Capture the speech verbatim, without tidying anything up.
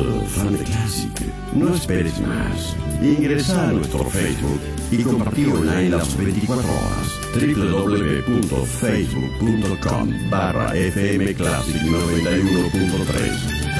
Oh, fan de Classic. No esperes más. Ingresa a nuestro Facebook y compartí online las veinticuatro horas. doble u doble u doble u punto facebook punto com barra fm classic noventa y uno punto tres.